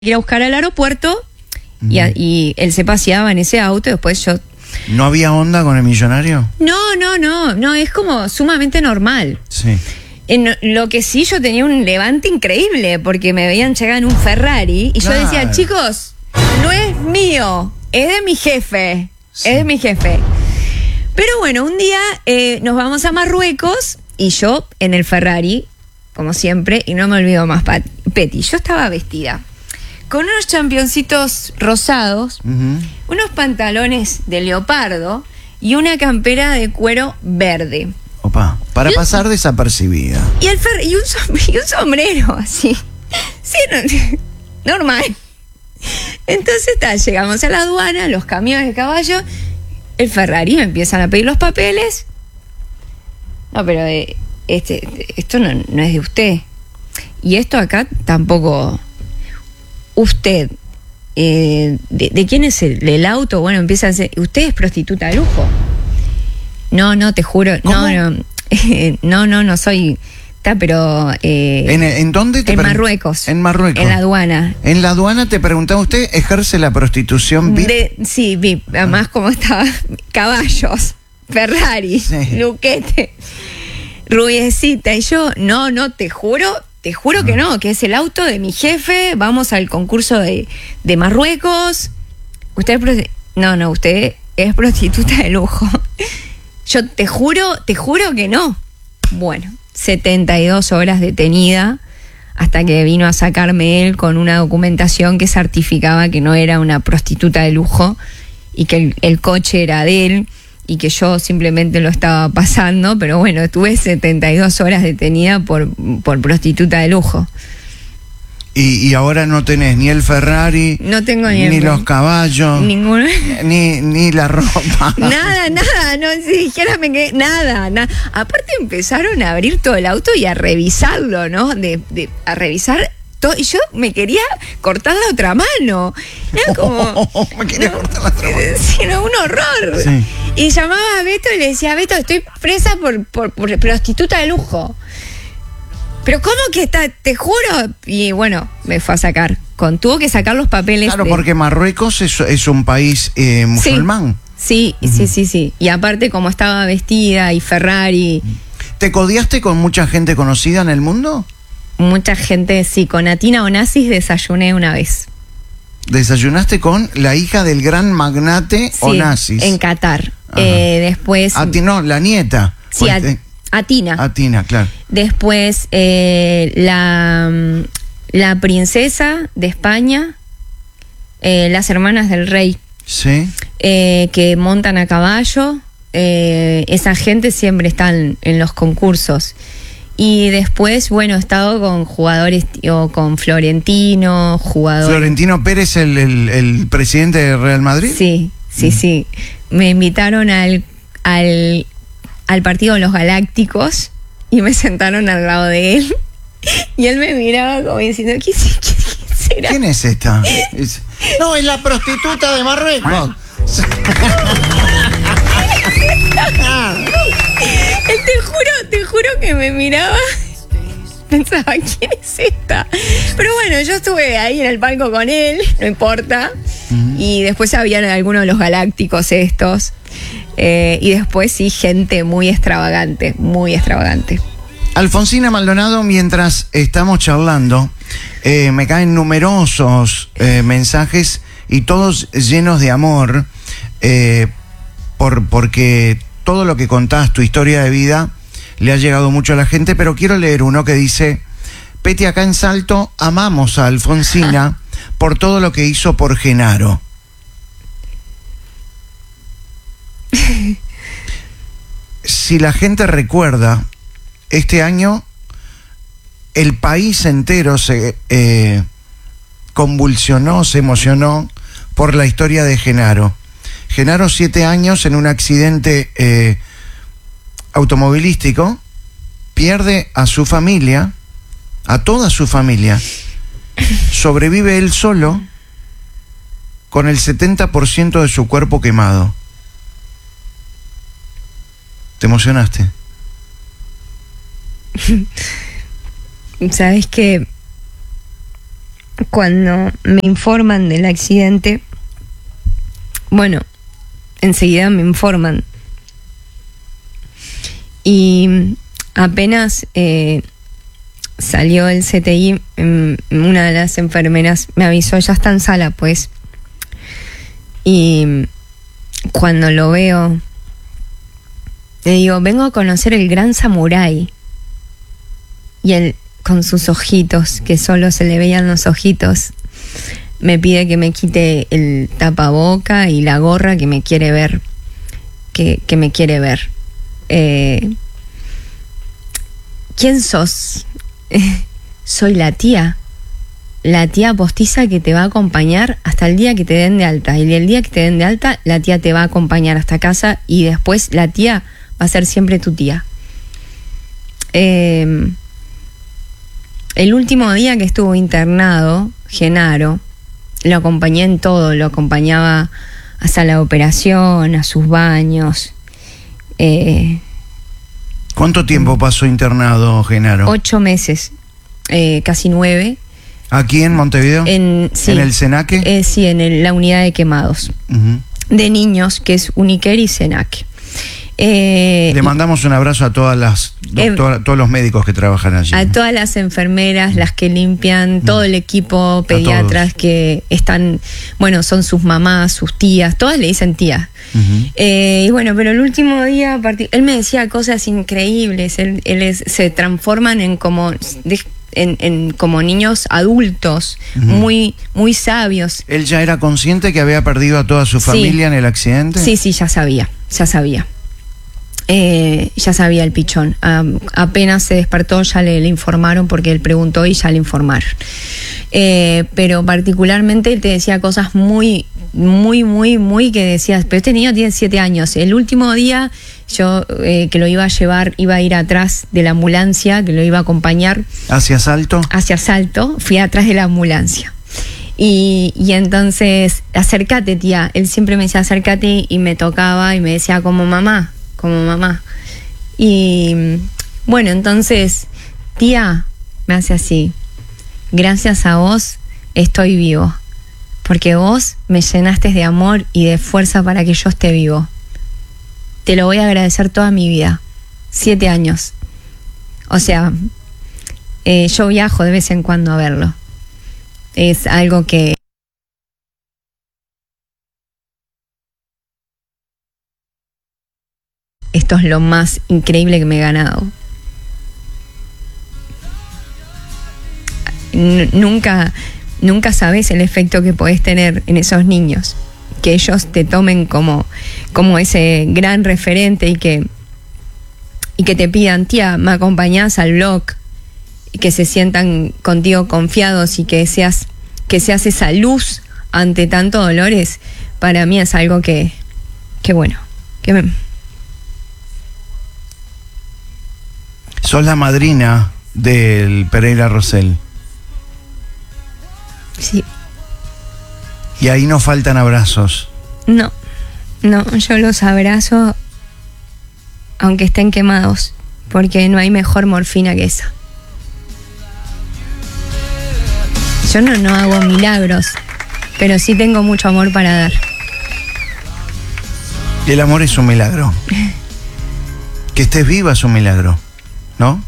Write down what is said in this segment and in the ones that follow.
ir a buscar al aeropuerto y él se paseaba en ese auto y después yo... ¿No había onda con el millonario? No, es como sumamente normal. Sí. En lo que sí, yo tenía un levante increíble porque me veían llegar en un Ferrari y yo decía, chicos, no es mío, es de mi jefe, Sí. es de mi jefe. Pero bueno, un día nos vamos a Marruecos y yo en el Ferrari, como siempre, y no me olvido más, Peti, yo estaba vestida con unos championcitos rosados, unos pantalones de leopardo y una campera de cuero verde. Opa, para pasar desapercibida. Y un sombrero, así. Sí, normal. Entonces llegamos a la aduana, los camiones de caballo, el Ferrari, me empiezan a pedir los papeles. No, pero esto no es de usted. Y esto acá tampoco... Usted, ¿de quién es el auto? Bueno, empieza a decir, ¿usted es prostituta de lujo? No, te juro, ¿Cómo? no soy, pero... ¿En dónde te en Marruecos. En Marruecos. En la aduana. En la aduana te preguntaba, ¿usted ejerce la prostitución VIP? Sí, VIP, además como estaba, caballos, Ferrari, Sí. Luquete, rubiecita, y yo, no, te juro que no, que es el auto de mi jefe, vamos al concurso de Marruecos. Usted es prostituta de lujo. Yo te juro que no. Bueno, 72 horas detenida hasta que vino a sacarme él con una documentación que certificaba que no era una prostituta de lujo y que el coche era de él y que yo simplemente lo estaba pasando, pero bueno, estuve 72 horas detenida por prostituta de lujo. Y ahora no tenés ni el Ferrari, No tengo ni los caballos, ninguno. ni la ropa. Nada, no, si dijera nada. Aparte empezaron a abrir todo el auto y a revisarlo, ¿no? A revisar todo, y yo me quería cortar la otra mano. Era como... Me quería cortar la otra mano. Sí, no, un horror. Sí. Y llamaba a Beto y le decía, Beto, estoy presa por prostituta de lujo. Pero ¿cómo que está? Te juro. Y bueno, me fue a sacar. Tuvo que sacar los papeles. Claro, porque Marruecos es un país musulmán. Sí. Y aparte, como estaba vestida y Ferrari. ¿Te codiaste con mucha gente conocida en el mundo? Mucha gente, sí. Con Atina Onassis desayuné una vez. ¿Desayunaste con la hija del gran magnate Onassis? En Qatar. Ajá. Después... No, la nieta. Sí, Atina. Atina, claro. Después la princesa de España, las hermanas del rey, Sí. que montan a caballo. Esa gente siempre están en los concursos. Y después, bueno, he estado con jugadores, con Florentino, Florentino Pérez, el presidente de Real Madrid. Sí. Me invitaron al partido de los Galácticos y me sentaron al lado de él. Y él me miraba como diciendo, ¿qué será? ¿Quién es esta? No, es la prostituta de Marruecos. Te juro que me miraba. Pensaba, ¿quién es esta? Pero bueno, yo estuve ahí en el palco con él, no importa. Y después habían algunos de los galácticos estos. Y después sí, gente muy extravagante, muy extravagante. Alfonsina Maldonado, mientras estamos charlando, me caen numerosos mensajes y todos llenos de amor, porque todo lo que contás, tu historia de vida, le ha llegado mucho a la gente, pero quiero leer uno que dice: Peti, acá en Salto amamos a Alfonsina por todo lo que hizo por Genaro. Si la gente recuerda, este año el país entero se convulsionó, se emocionó por la historia de Genaro. Genaro, 7 años en un accidente automovilístico, pierde a su familia, a toda su familia, sobrevive él solo con el 70% de su cuerpo quemado. ¿Te emocionaste? Sabes que cuando me informan del accidente, bueno, enseguida me informan. Y apenas salió el CTI, una de las enfermeras me avisó, ya está en sala, pues. Y cuando lo veo, le digo, vengo a conocer el gran samurái. Y él, con sus ojitos, que solo se le veían los ojitos, me pide que me quite el tapaboca y la gorra, que me quiere ver, que me quiere ver. ¿Quién sos? Soy la tía postiza que te va a acompañar hasta el día que te den de alta. Y el día que te den de alta, la tía te va a acompañar hasta casa y después la tía va a ser siempre tu tía. El último día que estuvo internado, Genaro, lo acompañé en todo, lo acompañaba hasta la operación, a sus baños. ¿Cuánto tiempo pasó internado, Genaro? 8 meses, casi 9. ¿Aquí en Montevideo? Sí, ¿En el Senaque? Sí, en la unidad de quemados de niños, que es Uniquer y Senaque. Le mandamos un abrazo a todas las todos los médicos que trabajan allí. A todas las enfermeras, las que limpian, todo el equipo, pediatras que están, bueno, son sus mamás, sus tías, todas le dicen tía. Y bueno, pero el último día, él me decía cosas increíbles. Se transforman en como niños adultos, muy, muy sabios. ¿Él ya era consciente que había perdido a toda su familia en el accidente? Sí, ya sabía. Ya sabía el pichón. Apenas se despertó ya le informaron, porque él preguntó y ya le informaron. Pero particularmente él te decía cosas muy que decías, pero este niño tiene 7 años. El último día yo que lo iba a llevar, iba a ir atrás de la ambulancia, que lo iba a acompañar. ¿Hacia Salto? Hacia Salto, fui atrás de la ambulancia. Y entonces, acércate, tía. Él siempre me decía, acércate, y me tocaba y me decía, como mamá. Y bueno, entonces, tía, me hace así, gracias a vos estoy vivo, porque vos me llenaste de amor y de fuerza para que yo esté vivo. Te lo voy a agradecer toda mi vida. 7 años. O sea, yo viajo de vez en cuando a verlo. Es algo que... Esto es lo más increíble que me he ganado. Nunca sabes el efecto que podés tener en esos niños. Que ellos te tomen como ese gran referente y que te pidan, tía, ¿me acompañás al blog? Y que se sientan contigo confiados y que seas esa luz ante tantos dolores. Para mí es algo que bueno, que me... Sos la madrina del Pereira Rosell. Sí. Y ahí no faltan abrazos. No, yo los abrazo aunque estén quemados, porque no hay mejor morfina que esa. Yo no hago milagros, pero sí tengo mucho amor para dar. Y el amor es un milagro. Que estés viva es un milagro, ¿no?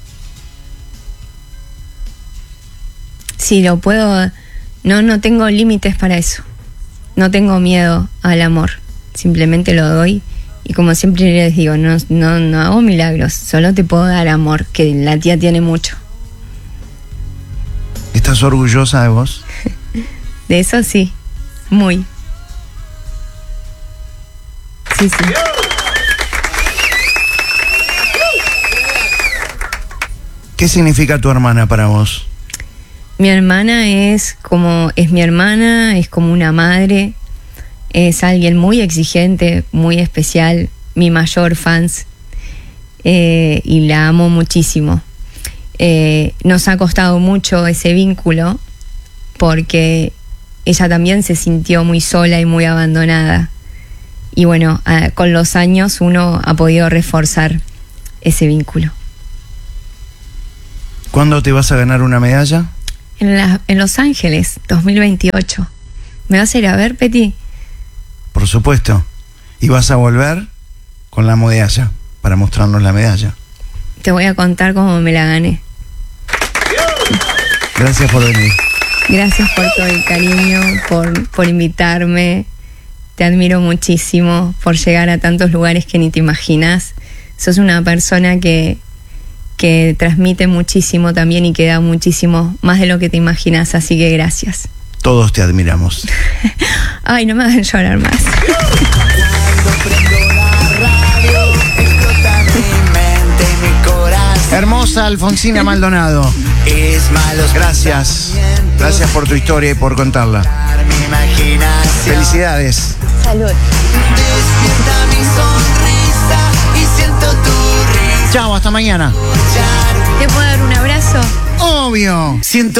Sí, lo puedo. No tengo límites para eso. No tengo miedo al amor. Simplemente lo doy. Y como siempre les digo, no hago milagros. Solo te puedo dar amor, que la tía tiene mucho. ¿Estás orgullosa de vos? De eso sí, muy. Sí. ¿Qué significa tu hermana para vos? Mi hermana es mi hermana, es como una madre, es alguien muy exigente, muy especial, mi mayor fans, y la amo muchísimo. Nos ha costado mucho ese vínculo porque ella también se sintió muy sola y muy abandonada. Y bueno, con los años uno ha podido reforzar ese vínculo. ¿Cuándo te vas a ganar una medalla? en Los Ángeles, 2028. ¿Me vas a ir a ver, Peti? Por supuesto. Y vas a volver con la medalla, para mostrarnos la medalla. Te voy a contar cómo me la gané. Gracias por venir. Gracias por todo el cariño, por invitarme. Te admiro muchísimo por llegar a tantos lugares que ni te imaginas. Sos una persona que transmite muchísimo también y que da muchísimo más de lo que te imaginas, así que gracias. Todos te admiramos. Ay, no me hagan llorar más. Hermosa Alfonsina Maldonado. Gracias. Gracias por tu historia y por contarla. Felicidades. Salud. Chao, hasta mañana. ¿Te puedo dar un abrazo? Obvio. Siento